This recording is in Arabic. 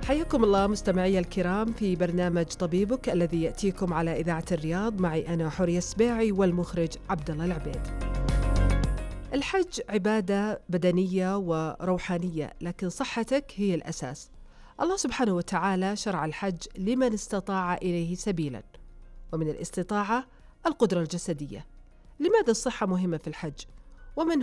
حياكم الله مستمعي الكرام في برنامج طبيبك الذي يأتيكم على إذاعة الرياض، معي أنا حورية السباعي والمخرج عبد الله العبيد. الحج عبادة بدنية وروحانية، لكن صحتك هي الأساس. الله سبحانه وتعالى شرع الحج لمن استطاع إليه سبيلا، ومن الاستطاعة القدرة الجسدية. لماذا الصحة مهمة في الحج؟ ومن